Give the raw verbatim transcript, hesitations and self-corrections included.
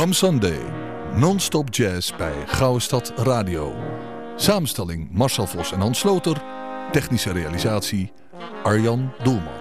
Come Sunday, non-stop jazz bij Gouwestad Radio. Samenstelling Marcel Vos en Hans Sloter. Technische realisatie Arjan Doelman.